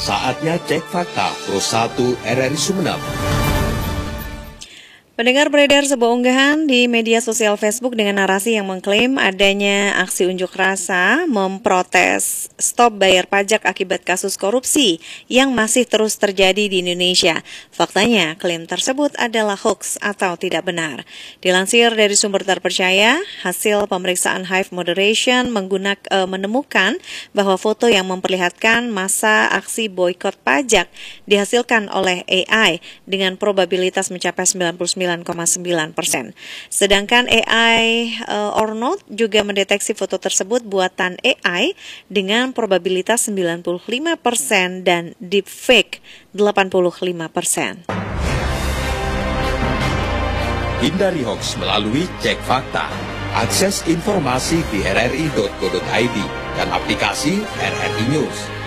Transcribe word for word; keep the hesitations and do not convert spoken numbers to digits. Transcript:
Saatnya cek fakta Pro satu R R I Sumeneb. Pendengar, beredar sebuah unggahan di media sosial Facebook dengan narasi yang mengklaim adanya aksi unjuk rasa memprotes stop bayar pajak akibat kasus korupsi yang masih terus terjadi di Indonesia. Faktanya, klaim tersebut adalah hoax atau tidak benar. Dilansir dari sumber terpercaya, hasil pemeriksaan Hive Moderation menggunakan e, menemukan bahwa foto yang memperlihatkan masa aksi boikot pajak dihasilkan oleh A I dengan probabilitas mencapai sembilan puluh sembilan koma sembilan persen. Sedangkan A I uh, or not juga mendeteksi foto tersebut buatan A I dengan probabilitas sembilan puluh lima persen dan deepfake delapan puluh lima persen. Hindari hoax melalui cek fakta. Akses informasi di r r i titik co titik i d dan aplikasi R R I News.